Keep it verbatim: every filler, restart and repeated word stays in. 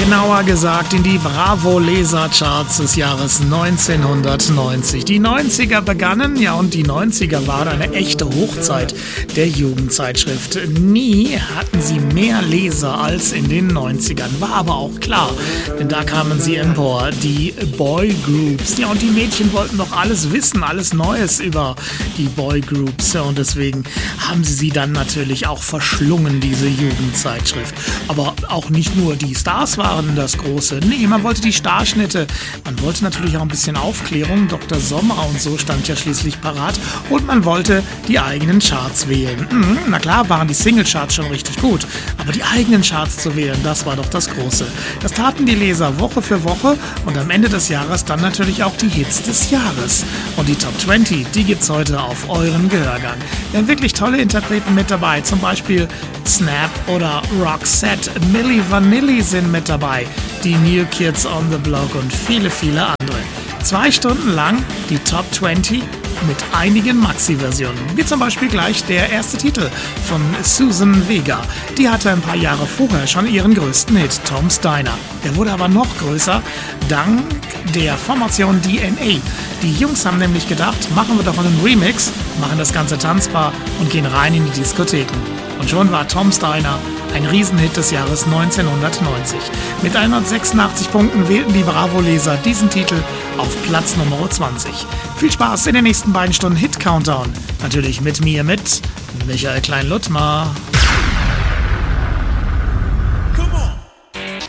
Genauer gesagt in die Bravo-Leser-Charts des Jahres neunzehnhundertneunzig. Die neunziger begannen, ja, und die neunziger waren eine echte Hochzeit der Jugendzeitschrift. Nie hatten sie mehr Leser als in den neunzigern. War aber auch klar, denn da kamen sie empor, die Boygroups. Ja, und die Mädchen wollten doch alles wissen, alles Neues über die Boygroups. Und deswegen haben sie sie dann natürlich auch verschlungen, diese Jugendzeitschrift. Aber auch nicht nur die Stars waren das Große. Nee, man wollte die Starschnitte. Man wollte natürlich auch ein bisschen Aufklärung. Doktor Sommer und so stand ja schließlich parat. Und man wollte die eigenen Charts wählen. Mhm, na klar waren die Singlecharts schon richtig gut. Aber die eigenen Charts zu wählen, das war doch das Große. Das taten die Leser Woche für Woche und am Ende des Jahres dann natürlich auch die Hits des Jahres. Und die Top zwanzig, die gibt's heute auf euren Gehörgang. Wir haben wirklich tolle Interpreten mit dabei. Zum Beispiel Snap oder Roxette. Milli Vanilli sind mit dabei. Die New Kids on the Block und viele, viele andere. Zwei Stunden lang die Top zwanzig mit einigen Maxi-Versionen, wie zum Beispiel gleich der erste Titel von Susan Vega. Die hatte ein paar Jahre vorher schon ihren größten Hit, Tom's Diner. Der wurde aber noch größer dank der Formation D N A. Die Jungs haben nämlich gedacht, machen wir doch einen Remix, machen das Ganze tanzbar und gehen rein in die Diskotheken. Und schon war Tom's Diner ein Riesenhit des Jahres neunzehnhundertneunzig. Mit hundertsechsundachtzig Punkten wählten die Bravo-Leser diesen Titel auf Platz Nummer zwanzig. Viel Spaß in den nächsten beiden Stunden Hit-Countdown. Natürlich mit mir, mit Michael Klein-Luttmar.